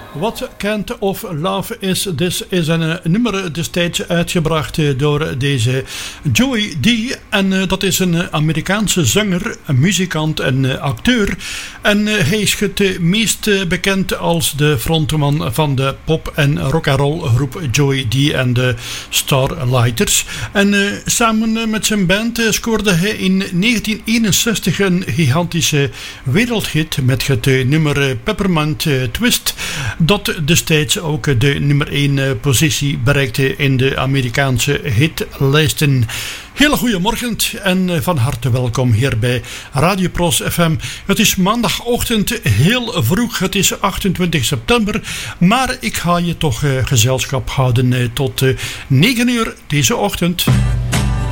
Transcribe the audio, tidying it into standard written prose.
What Kind of Love Is This is een nummer destijds uitgebracht door deze Joey D. En dat is een Amerikaanse zanger, een muzikant en acteur. En hij is het meest bekend als de frontman van de pop- en rock'n'roll groep Joey D en de Starlighters. En samen met zijn band scoorde hij in 1961 een gigantische wereldhit met het nummer Peppermint Twist, dat destijds ook de nummer 1 positie bereikte in de Amerikaanse hitlijsten. Hele goeiemorgen en van harte welkom hier bij Radio Pros FM. Het is maandagochtend heel vroeg, het is 28 september, maar ik ga je toch gezelschap houden tot 9 uur deze ochtend.